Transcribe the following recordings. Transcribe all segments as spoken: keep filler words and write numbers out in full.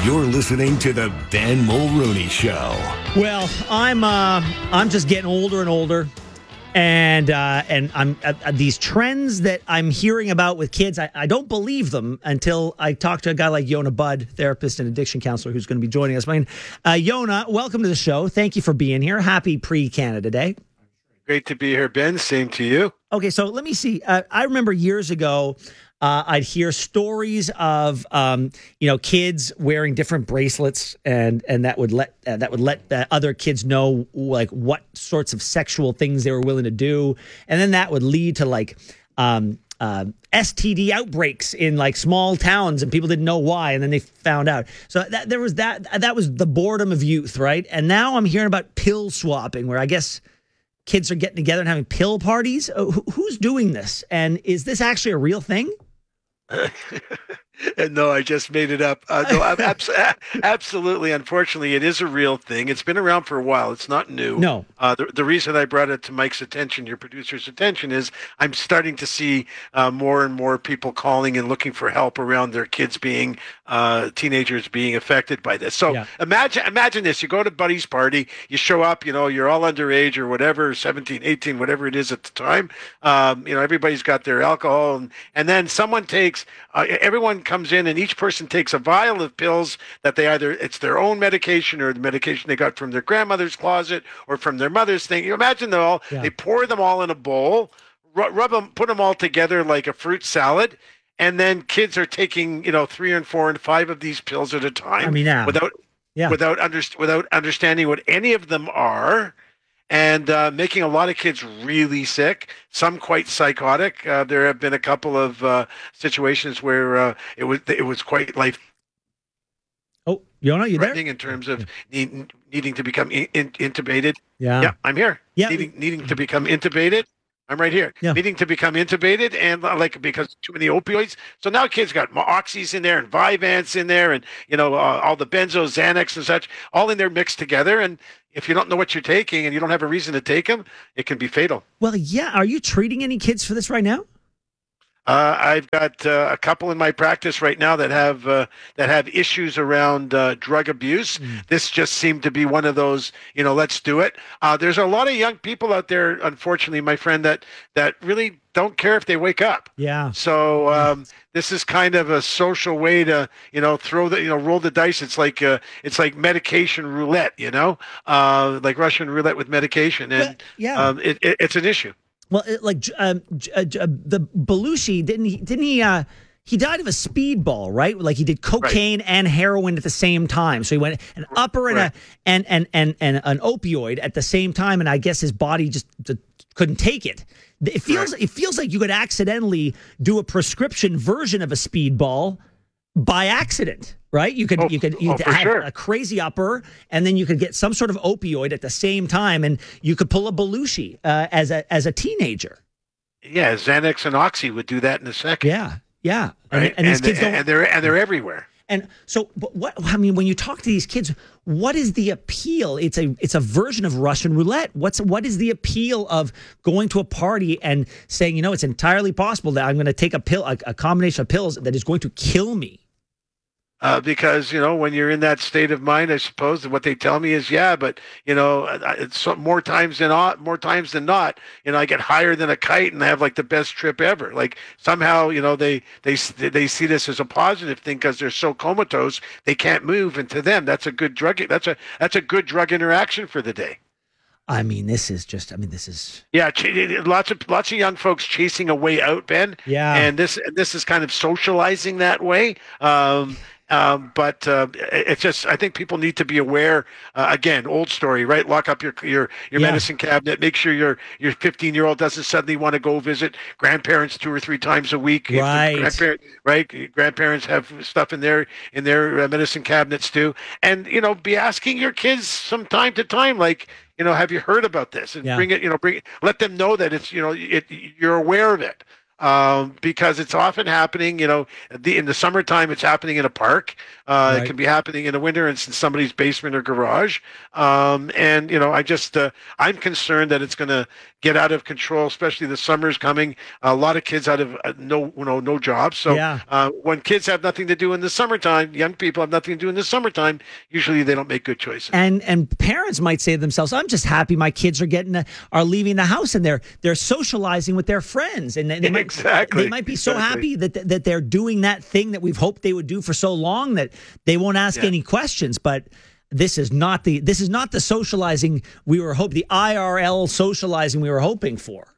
You're listening to the Ben Mulrooney Show. Well, I'm uh, I'm just getting older and older, and uh, and I'm uh, these trends that I'm hearing about with kids. I, I don't believe them until I talk to a guy like Yona Budd, therapist and addiction counselor, who's going to be joining us. I mean, uh, Yona, welcome to the show. Thank you for being here. Happy pre-Canada Day. Great to be here, Ben. Same to you. Okay, so let me see. Uh, I remember years ago. Uh, I'd hear stories of, um, you know, kids wearing different bracelets, and and that would let uh, that would let uh, other kids know like what sorts of sexual things they were willing to do, and then that would lead to like um, uh, S T D outbreaks in like small towns, and people didn't know why, and then they found out. So that there was that that was the boredom of youth, right? And now I'm hearing about pill swapping, where I guess kids are getting together and having pill parties. Uh, who, who's doing this, and is this actually a real thing? No, I just made it up. Uh, no, I'm abs- absolutely. Unfortunately, it is a real thing. It's been around for a while. It's not new. No. Uh, the, the reason I brought it to Mike's attention, your producer's attention, is I'm starting to see uh, more and more people calling and looking for help around their kids being, uh, teenagers being affected by this. So Yeah. imagine imagine this. You go to buddy's party, you show up, you know, you're all underage or whatever, seventeen, eighteen, whatever it is at the time. Um, you know, everybody's got their alcohol. And, and then someone takes, uh, everyone comes in and each person takes a vial of pills that they either, it's their own medication or the medication they got from their grandmother's closet or from their mother's thing. You imagine them all, Yeah. they pour them all in a bowl, rub, rub them, put them all together like a fruit salad. And then kids are taking, you know, three and four and five of these pills at a time. I mean, yeah. without, Yeah. without, under, without understanding what any of them are. And uh, making a lot of kids really sick, some quite psychotic. Uh, there have been a couple of uh, situations where uh, it was it was quite life Oh, Yona, you there? threatening in terms of need, needing to become in, in, intubated. Yeah. Yeah, I'm here. Yeah. Needing needing to become intubated. I'm right here. Yeah. Needing to become intubated and uh, like because too many opioids. So now kids got oxys in there and Vyvanse in there and you know uh, all the benzos, Xanax and such, all in there mixed together. And if you don't know what you're taking and you don't have a reason to take them, it can be fatal. Well, yeah. Are you treating any kids for this right now? Uh, I've got uh, a couple in my practice right now that have uh, that have issues around uh, drug abuse. Mm. This just seemed to be one of those, you know, let's do it. Uh, there's a lot of young people out there, unfortunately, my friend, that that really don't care if they wake up. Yeah. So um, this is kind of a social way to, you know, throw the, you know, roll the dice. It's like uh, it's like medication roulette, you know, uh, like Russian roulette with medication, and but, yeah, um, it, it, it's an issue. Well, it, like um, uh, uh, the Belushi, didn't he? Didn't he? Uh, he died of a speedball, right? Like he did cocaine right. and heroin at the same time. So he went an upper and right. a and, and and and an opioid at the same time, and I guess his body just, just couldn't take it. It feels right. it feels like you could accidentally do a prescription version of a speedball by accident, right? You could oh, you could you oh, could for have sure. a crazy upper, and then you could get some sort of opioid at the same time, and you could pull a Belushi uh, as a as a teenager. Yeah, Xanax and Oxy would do that in a second. Yeah, yeah, right? and, and these and, kids and, don't, and they're and they're everywhere. And so, but what I mean, when you talk to these kids, what is the appeal? It's a it's a version of Russian roulette. What's what is the appeal of going to a party and saying, you know, it's entirely possible that I'm going to take a pill, a, a combination of pills that is going to kill me? Uh, because, you know, when you're in that state of mind, I suppose what they tell me is, yeah, but, you know, it's more times than not, more times than not, you know, I get higher than a kite and I have like the best trip ever. Like somehow, you know, they, they, they see this as a positive thing because they're so comatose, they can't move. And to them, that's a good drug. That's a, that's a good drug interaction for the day. I mean, this is just, I mean, this is. Yeah. Ch- lots of, lots of young folks chasing a way out, Ben. Yeah. And this, this is kind of socializing that way. Um, Um, but uh, it's just, I think people need to be aware. Uh, again, old story, right? Lock up your your your yeah. medicine cabinet. Make sure your your fifteen year old doesn't suddenly want to go visit grandparents two or three times a week. Right. Grandparent, right. Grandparents have stuff in their in their uh, medicine cabinets too. And you know, be asking your kids from time to time, like, you know, have you heard about this? And yeah. bring it. You know, bring it, let them know that it's, you know, it, you're aware of it. um, because it's often happening, you know, the, in the summertime, it's happening in a park. Uh, Right. It can be happening in the winter in s- somebody's basement or garage. Um, and, you know, I just, uh, I'm concerned that it's going to get out of control, especially the summer's coming. A lot of kids out of uh, no, you know, no jobs. So Yeah. uh, when kids have nothing to do in the summertime, young people have nothing to do in the summertime, usually they don't make good choices. And and parents might say to themselves, "I'm just happy my kids are getting a, are leaving the house and they're they're socializing with their friends, and they, they might Exactly. they might be so Exactly. happy that that they're doing that thing that we've hoped they would do for so long that they won't ask Yeah. any questions." But this is not the this is not the socializing we were hope the I R L socializing we were hoping for.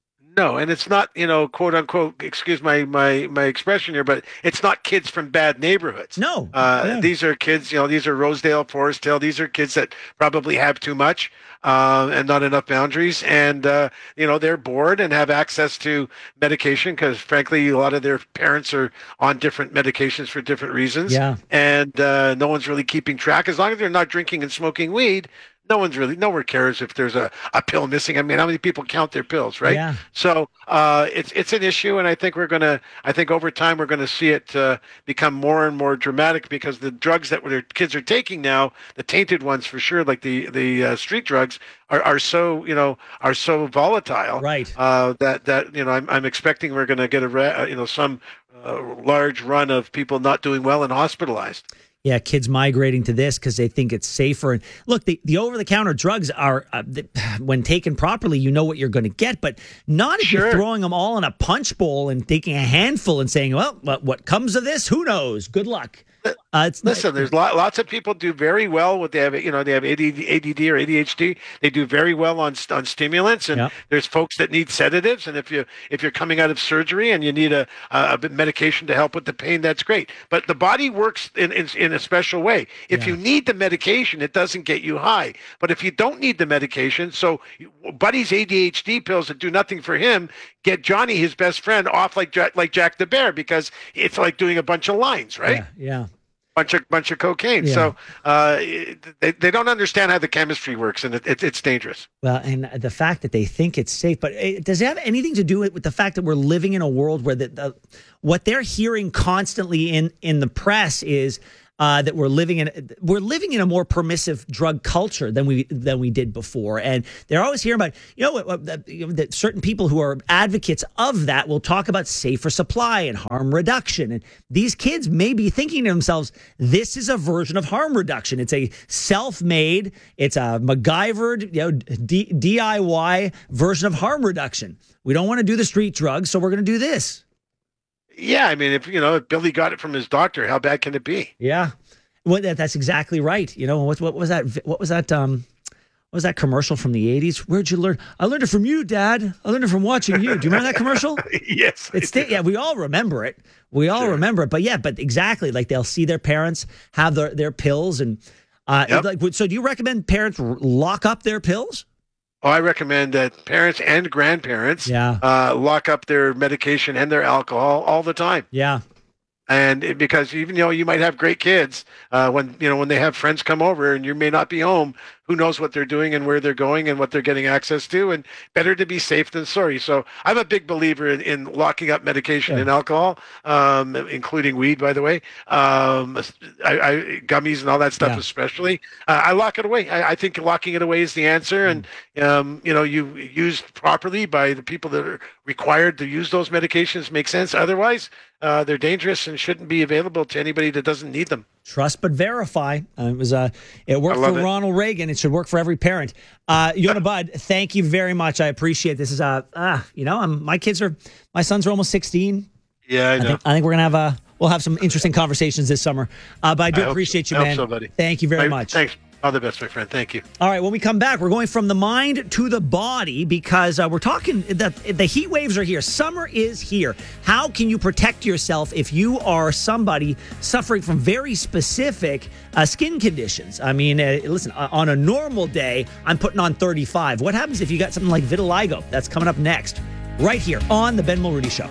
No, and it's not, you know, quote unquote, excuse my my my expression here, but it's not kids from bad neighborhoods. No. Uh, Yeah. These are kids, you know, these are Rosedale, Forest Hill. These are kids that probably have too much uh, and not enough boundaries. And, uh, you know, they're bored and have access to medication because, frankly, a lot of their parents are on different medications for different reasons. Yeah. And uh, no one's really keeping track. As long as they're not drinking and smoking weed, no one's really, no one cares if there's a, a pill missing. I mean, how many people count their pills, right? Yeah. So uh, it's it's an issue, and I think we're gonna, I think over time we're gonna see it uh, become more and more dramatic because the drugs that their kids are taking now, the tainted ones for sure, like the the uh, street drugs, are, are so you know are so volatile, Right. Uh, that that you know I'm I'm expecting we're gonna get a ra- you know some uh, large run of people not doing well and hospitalized. Yeah, kids migrating to this because they think it's safer. And look, the, the over-the-counter drugs are, uh, the, when taken properly, you know what you're going to get, but not if you're Sure. throwing them all in a punch bowl and taking a handful and saying, well, what, what comes of this? Who knows? Good luck. Uh, it's Listen, there's lot, lots of people do very well with they have you know they have A D D, A D D or A D H D. They do very well on on stimulants, and Yep. there's folks that need sedatives. And if you if you're coming out of surgery and you need a a bit medication to help with the pain, that's great. But the body works in in, in a special way. If Yeah. you need the medication, it doesn't get you high. But if you don't need the medication, so Buddy's A D H D pills that do nothing for him get Johnny, his best friend, off like Jack, like Jack the Bear because it's like doing a bunch of lines, right? Yeah, yeah. bunch of bunch of cocaine. Yeah. So uh, they they don't understand how the chemistry works, and it, it, it's dangerous. Well, and the fact that they think it's safe, but it, does it have anything to do with the fact that we're living in a world where the, the what they're hearing constantly in in the press is uh, that we're living in we're living in a more permissive drug culture than we than we did before, and they're always hearing about you know what, what, that, you know, that certain people who are advocates of that will talk about safer supply and harm reduction, and these kids may be thinking to themselves, this is a version of harm reduction. It's a self-made, it's a MacGyvered, you know, D- DIY version of harm reduction. We don't want to do the street drugs, so we're going to do this. Yeah, I mean, if you know, if Billy got it from his doctor, how bad can it be? Yeah, well, that, that's exactly right. You know, what what was that? What was that? Um, what was that commercial from the eighties? Where'd you learn? I learned it from you, Dad. I learned it from watching you. Do you remember that commercial? Yes, I It's sta- do. yeah, we all remember it. We all Sure. remember it. But yeah, but exactly, like they'll see their parents have their their pills, and uh, Yep. like, so do you recommend parents r- lock up their pills? Oh, I recommend that parents and grandparents Yeah. uh, lock up their medication and their alcohol all the time. Yeah. And it, because even you know you might have great kids uh, when you know when they have friends come over and you may not be home, who knows what they're doing and where they're going and what they're getting access to, and better to be safe than sorry. So I'm a big believer in, in locking up medication Yeah. and alcohol, um, including weed, by the way, um, I, I, gummies and all that stuff, Yeah. especially. Uh, I lock it away. I, I think locking it away is the answer, and um, you know, you used properly by the people that are required to use those medications make sense. Otherwise, uh, they're dangerous and shouldn't be available to anybody that doesn't need them. Trust but verify. Uh, it was uh, it worked I for love it. Ronald Reagan. It should work for every parent. Uh, Yona Bud, thank you very much. I appreciate this. Is uh, ah, you know, um, my kids are, my sons are almost sixteen. Yeah, I I know. think, I think we're gonna have a, we'll have some interesting conversations this summer. Uh, but I do I hope appreciate so. you, I man. hope so, buddy. Thank you very I- much. Thanks. All the best, my friend. Thank you. All right, when we come back, we're going from the mind to the body because uh, we're talking that the heat waves are here. Summer is here. How can you protect yourself if you are somebody suffering from very specific uh, skin conditions? I mean, uh, listen, uh, on a normal day, I'm putting on thirty-five. What happens if you got something like vitiligo? That's coming up next, right here on The Ben Mulrooney Show.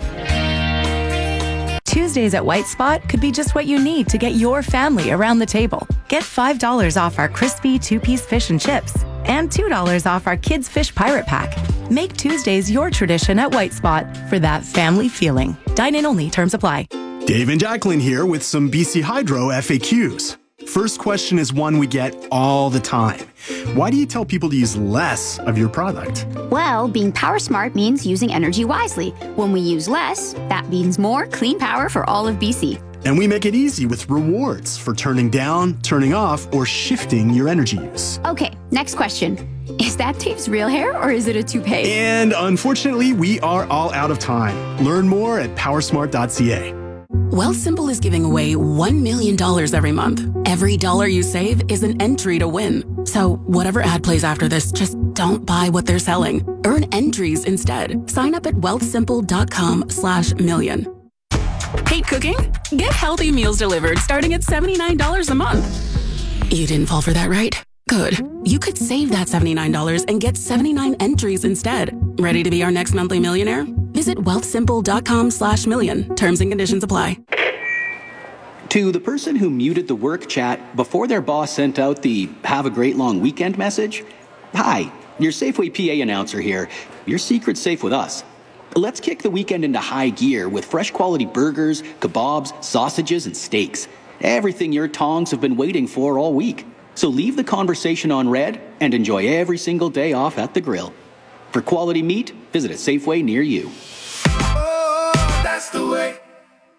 Tuesdays at White Spot could be just what you need to get your family around the table. Get five dollars off our crispy two-piece fish and chips and two dollars off our Kids Fish Pirate Pack. Make Tuesdays your tradition at White Spot for that family feeling. Dine in only. Terms apply. Dave and Jacqueline here with some B C Hydro F A Qs. First question is one we get all the time. Why do you tell people to use less of your product? Well, being power smart means using energy wisely. When we use less, that means more clean power for all of B C. And we make it easy with rewards for turning down, turning off, or shifting your energy use. Okay, next question. Is that Dave's real hair or is it a toupee? And unfortunately, we are all out of time. Learn more at powersmart dot c a. Wealthsimple is giving away one million dollars every month. Every dollar you save is an entry to win. So whatever ad plays after this, just don't buy what they're selling. Earn entries instead. Sign up at wealthsimple.com slash million. Hate cooking? Get healthy meals delivered starting at seventy-nine dollars a month. You didn't fall for that, right? Good. You could save that seventy-nine dollars and get seventy-nine entries instead. Ready to be our next monthly millionaire? Visit wealthsimple.com slash million. Terms and conditions apply. To the person who muted the work chat before their boss sent out the have a great long weekend message, hi, your Safeway P A announcer here. Your secret's safe with us. Let's kick the weekend into high gear with fresh quality burgers, kebabs, sausages, and steaks. Everything your tongs have been waiting for all week. So leave the conversation on red and enjoy every single day off at the grill. For quality meat, visit a Safeway near you. Oh, that's the way.